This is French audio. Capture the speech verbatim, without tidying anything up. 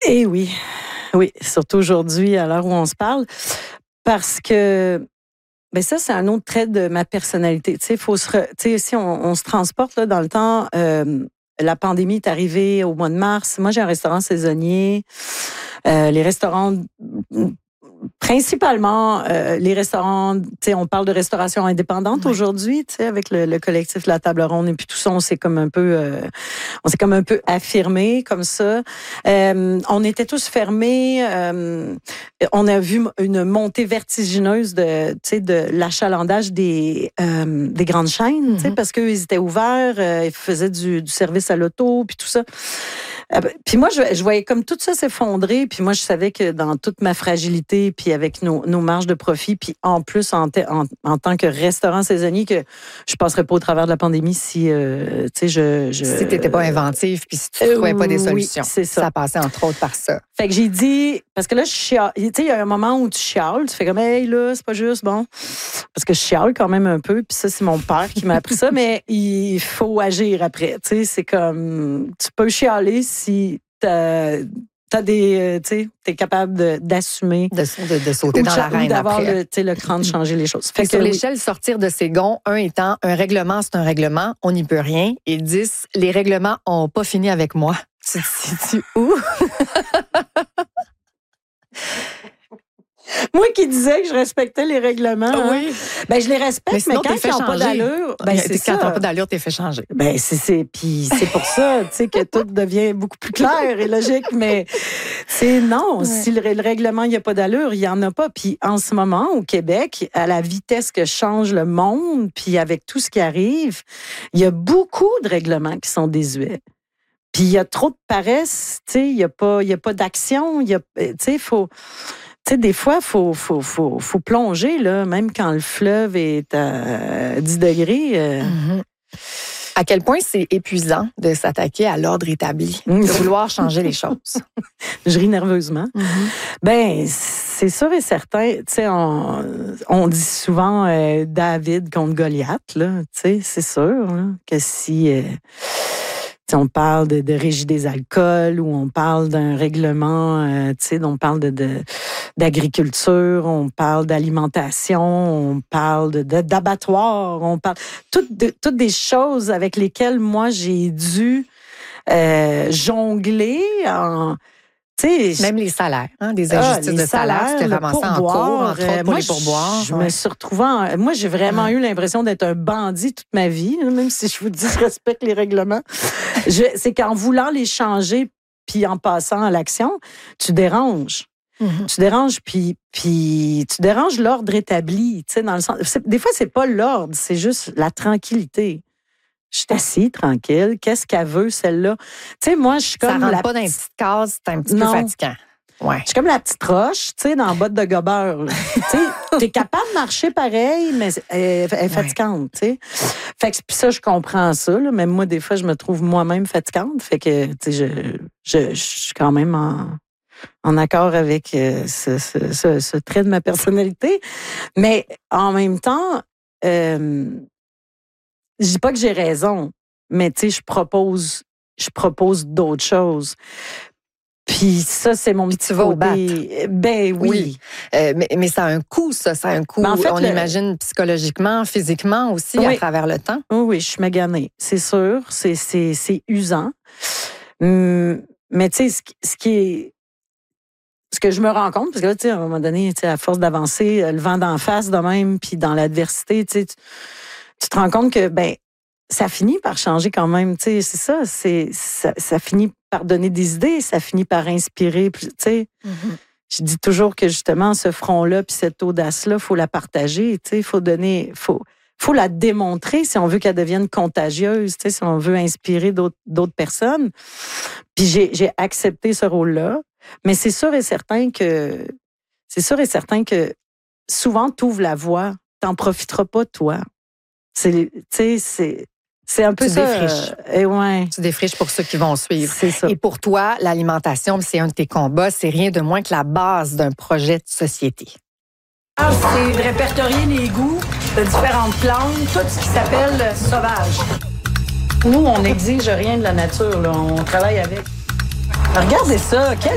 Eh oui, oui, surtout aujourd'hui, à l'heure où on se parle, parce que ben ça, c'est un autre trait de ma personnalité. Tu sais, faut se, re, tu sais, si on, on se transporte là dans le temps, euh, la pandémie est arrivée au mois de mars. Moi, j'ai un restaurant saisonnier. Euh, les restaurants, principalement euh, les restaurants, tu sais, on parle de restauration indépendante oui. aujourd'hui, tu sais, avec le, le collectif La Table Ronde et puis tout ça, on s'est comme un peu, euh, on s'est comme un peu affirmé comme ça. Euh, on était tous fermés. Euh, on a vu une montée vertigineuse de, tu sais, de l'achalandage des euh, des grandes chaînes, mm-hmm. tu sais, parce qu'eux ils étaient ouverts, euh, ils faisaient du, du service à l'auto puis tout ça. Euh, puis moi, je, je voyais comme tout ça s'effondrer. Puis moi, je savais que dans toute ma fragilité, puis avec nos, nos marges de profit, puis en plus, en, te, en, en tant que restaurant saisonnier, que je passerais pas au travers de la pandémie si, euh, tu sais, je, je... Si t'étais pas inventif, puis si tu ne trouvais euh, pas des solutions. Oui, c'est ça. Ça passait entre autres par ça. Fait que j'ai dit, parce que là, je chiale. Tu sais, il y a un moment où tu chiales, tu fais comme, hey, là, c'est pas juste, bon. Parce que je chiale quand même un peu, puis ça, c'est mon père qui m'a appris ça, mais il faut agir après. Tu sais, c'est comme, tu peux chialer si t'as, t'as des, tu sais, t'es capable de, d'assumer. De, de, de sauter dans l'arène ou d'avoir après. Le, tu sais, le cran de changer les choses. Fait que sur l'échelle, oui. sortir de ses gonds, un étant, un règlement, c'est un règlement, on n'y peut rien. Et dix, les règlements ont pas fini avec moi. Tu te situes où? Moi qui disais que je respectais les règlements, oui. hein, ben je les respecte, mais, mais quand ils n'ont pas d'allure, ben c'est quand ça. Quand t'as pas d'allure, t'es fait changer. Ben c'est c'est puis c'est pour ça, tu sais, que tout devient beaucoup plus clair et logique. Mais c'est non, ouais. si le, le règlement il y a pas d'allure, il y en a pas. Puis en ce moment au Québec, à la vitesse que change le monde, puis avec tout ce qui arrive, il y a beaucoup de règlements qui sont désuets. Puis il y a trop de paresse, tu sais, il y a pas il y a pas d'action, il y a, tu sais, faut Tu sais, des fois, il faut, faut, faut, faut plonger, là, même quand le fleuve est à dix degrés. Euh... Mm-hmm. À quel point c'est épuisant de s'attaquer à l'ordre établi, de vouloir changer les choses? Je ris nerveusement. Mm-hmm. Ben, c'est sûr et certain. Tu sais, on, on dit souvent euh, David contre Goliath, là. Tu sais, c'est sûr là, que si... Euh, on parle de, de régie des alcools ou on parle d'un règlement, euh, tu sais, on parle de, de d'agriculture, on parle d'alimentation, on parle de, de d'abattoirs, on parle toutes de, toutes des choses avec lesquelles moi j'ai dû euh, jongler en T'sais, même les salaires, hein, des injustices ah, de salaire, c'était vraiment ça en cours, entre autres pour moi, les pourboires. Je ouais. me suis retrouvée en, moi, j'ai vraiment ouais. eu l'impression d'être un bandit toute ma vie, même si je vous dis je respecte les règlements. je, c'est qu'en voulant les changer puis en passant à l'action, tu déranges. Mm-hmm. Tu déranges puis puis tu déranges l'ordre établi, tu sais, dans le sens. Des fois, c'est pas l'ordre, c'est juste la tranquillité. Je suis assise, tranquille. Qu'est-ce qu'elle veut, celle-là? Tu sais, moi, je suis comme. Ça rentre la pas dans une petite case, c'est un petit non. peu fatigant. Ouais. Je suis comme la petite roche, tu sais, dans la botte de gobeur. Tu sais, t'es capable de marcher pareil, mais elle est fatigante, tu sais. Fait que puis ça, je comprends ça, là. Même moi, des fois, je me trouve moi-même fatigante. Fait que, tu sais, je, je, je suis quand même en, en accord avec euh, ce, ce, ce, ce trait de ma personnalité. Mais en même temps, euh, je dis pas que j'ai raison, mais tu sais, je propose, je propose d'autres choses. Puis ça, c'est mon petit tu vas au battre. Ben oui. oui. Euh, mais, mais ça a un coût, ça. Ça a un coût, en fait, on le... imagine, psychologiquement, physiquement aussi, oui. à travers le temps. Oui, oui, je suis maganée. C'est sûr. C'est, c'est, c'est usant. Hum, mais tu sais, ce, ce qui est... Ce que je me rends compte, parce que là, tu sais, à un moment donné, tu sais, à force d'avancer, le vent d'en face de même, puis dans l'adversité, tu sais... Tu... tu te rends compte que ben ça finit par changer quand même, tu sais, c'est ça, c'est ça, ça finit par donner des idées, ça finit par inspirer, tu sais. Mm-hmm. Je dis toujours que justement ce front-là puis cette audace-là, faut la partager, tu sais, faut donner, faut faut la démontrer si on veut qu'elle devienne contagieuse, tu sais, si on veut inspirer d'autres d'autres personnes. Puis j'ai j'ai accepté ce rôle-là, mais c'est sûr et certain que c'est sûr et certain que souvent t'ouvres la voie, t'en profiteras pas toi. C'est, tu sais, c'est, c'est un peu tu ça. Défriches. Euh, et ouais. Tu défriches pour ceux qui vont suivre. C'est ça. Et pour toi, l'alimentation, c'est un de tes combats, c'est rien de moins que la base d'un projet de société. C'est de répertorier les goûts de différentes plantes, tout ce qui s'appelle sauvage. Nous, on n'exige rien de la nature, là. On travaille avec. Regardez ça, quel